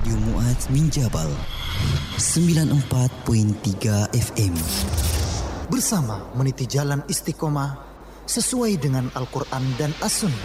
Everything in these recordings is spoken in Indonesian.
Radio Muaz Minjabal 94.3 FM. Bersama meniti jalan istiqomah sesuai dengan Al-Quran dan As-Sunnah.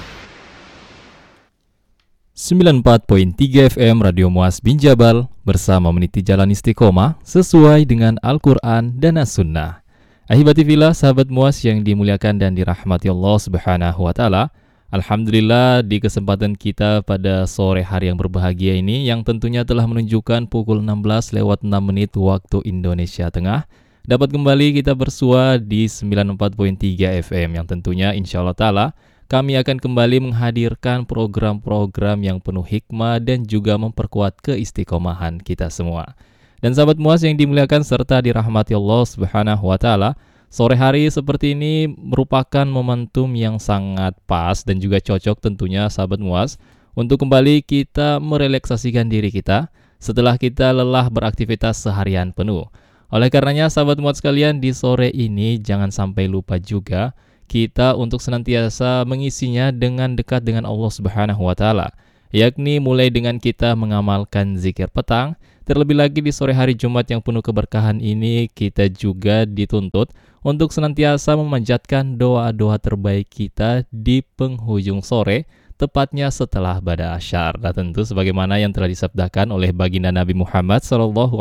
94.3 FM Radio Muaz Binjabal bersama meniti jalan istiqomah sesuai dengan Al-Quran dan As-Sunnah. Ahibati fillah, sahabat Muaz yang dimuliakan dan dirahmati Allah Subhanahu wa Ta'ala. Alhamdulillah, di kesempatan kita pada sore hari yang berbahagia ini, yang tentunya telah menunjukkan pukul 16:06 waktu Indonesia Tengah, dapat kembali kita bersua di 94.3 FM, yang tentunya insya Allah Ta'ala kami akan kembali menghadirkan program-program yang penuh hikmah dan juga memperkuat keistiqomahan kita semua. Dan sahabat Muaz yang dimuliakan serta dirahmati Allah Subhanahu wa Ta'ala, sore hari seperti ini merupakan momentum yang sangat pas dan juga cocok tentunya sahabat Muaz untuk kembali kita merelaksasikan diri kita setelah kita lelah beraktivitas seharian penuh. Oleh karenanya sahabat Muaz sekalian, di sore ini jangan sampai lupa juga kita untuk senantiasa mengisinya dengan dekat dengan Allah Subhanahu wa Ta'ala, yakni mulai dengan kita mengamalkan zikir petang. Terlebih lagi di sore hari Jumat yang penuh keberkahan ini, kita juga dituntut untuk senantiasa memanjatkan doa-doa terbaik kita di penghujung sore, tepatnya setelah bada asyar. Dan tentu sebagaimana yang telah disabdakan oleh baginda Nabi Muhammad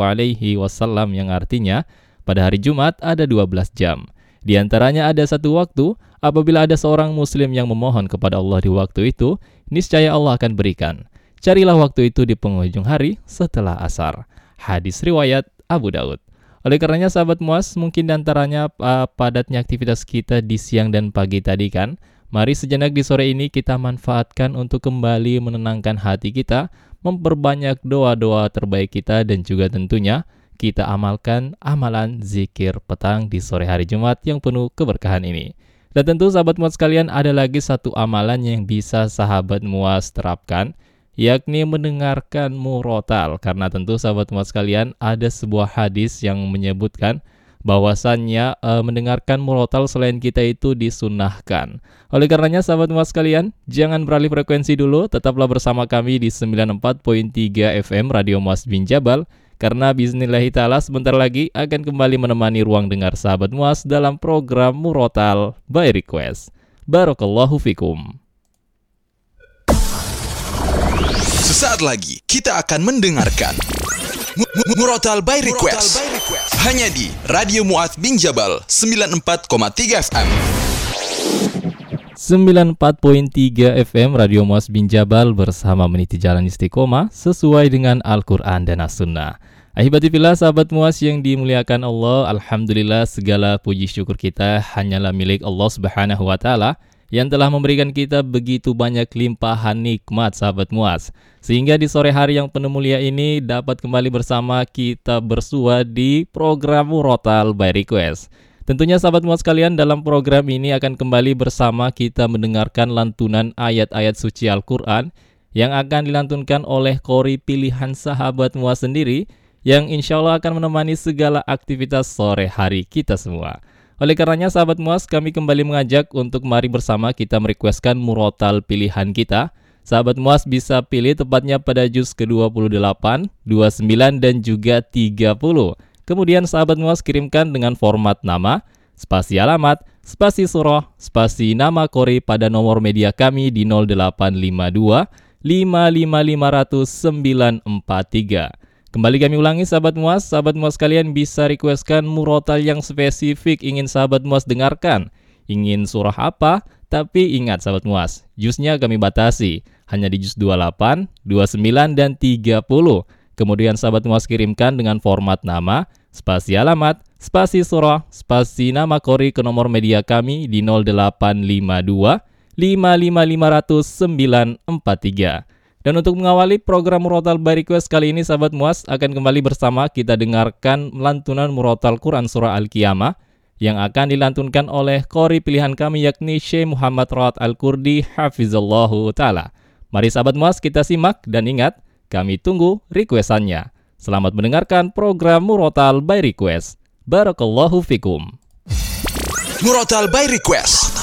SAW, yang artinya pada hari Jumat ada 12 jam. Di antaranya ada satu waktu, apabila ada seorang muslim yang memohon kepada Allah di waktu itu, niscaya Allah akan berikan. Carilah waktu itu di penghujung hari setelah asar. Hadis riwayat Abu Daud. Oleh karenanya sahabat Muaz, mungkin diantaranya padatnya aktivitas kita di siang dan pagi tadi kan. Mari sejenak di sore ini kita manfaatkan untuk kembali menenangkan hati kita, memperbanyak doa-doa terbaik kita, dan juga tentunya kita amalkan amalan zikir petang di sore hari Jumat yang penuh keberkahan ini. Dan tentu sahabat Muaz sekalian, ada lagi satu amalan yang bisa sahabat Muaz terapkan, yakni mendengarkan murotal. Karena tentu sahabat Muaz sekalian, ada sebuah hadis yang menyebutkan bahwasannya mendengarkan murotal selain kita itu disunnahkan. Oleh karenanya sahabat Muaz sekalian, jangan beralih frekuensi dulu, tetaplah bersama kami di 94.3 FM Radio Muaz Binjabal, karena bisnillahi ta'ala sebentar lagi akan kembali menemani ruang dengar sahabat Muaz dalam program Murotal by Request. Barakallahu fikum. Sesaat lagi kita akan mendengarkan Murotal by Request hanya di Radio Muaz Binjabal 94.3 FM. 94.3 FM Radio Muaz Binjabal bersama meniti jalan istiqomah sesuai dengan Al-Quran dan As-Sunnah. Ahibati fillah, sahabat Muaz yang dimuliakan Allah, alhamdulillah segala puji syukur kita hanyalah milik Allah Subhanahu wa Ta'ala yang telah memberikan kita begitu banyak limpahan nikmat sahabat Muaz, sehingga di sore hari yang penuh mulia ini dapat kembali bersama kita bersua di program Murotal by Request. Tentunya sahabat Muaz sekalian, dalam program ini akan kembali bersama kita mendengarkan lantunan ayat-ayat suci Al-Quran yang akan dilantunkan oleh qori pilihan sahabat Muaz sendiri, yang insya Allah akan menemani segala aktivitas sore hari kita semua. Oleh karenanya sahabat Muaz, kami kembali mengajak untuk mari bersama kita merequestkan murotal pilihan kita. Sahabat Muaz bisa pilih tepatnya pada juz ke-28, 29 dan juga 30. Kemudian sahabat Muaz kirimkan dengan format nama, spasi alamat, spasi surah, spasi nama qori pada nomor media kami di 0852 55500 943. Kembali kami ulangi sahabat Muaz kalian bisa requestkan murotal yang spesifik ingin sahabat Muaz dengarkan. Ingin surah apa? Tapi ingat sahabat Muaz, juznya kami batasi, hanya di juz 28, 29 dan 30. Kemudian sahabat Muaz kirimkan dengan format nama, spasi alamat, spasi surah, spasi nama qori ke nomor media kami di 0852 55500 943. Dan untuk mengawali program Murotal by Request kali ini sahabat Muaz akan kembali bersama kita dengarkan lantunan Murotal Quran Surah Al-Qiyamah yang akan dilantunkan oleh qori pilihan kami yakni Syekh Muhammad Rawat Al-Qurdi Hafizallahu Ta'ala. Mari sahabat Muaz kita simak dan ingat, kami tunggu requestannya. Selamat mendengarkan program Murotal by Request. Barakallahu fikum. Murotal by Request.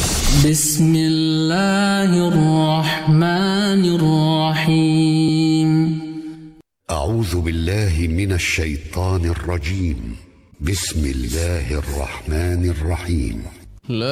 Bismillahirrahmanirrahim. أعوذ بالله من الشيطان الرجيم. بسم الله الرحمن الرحيم.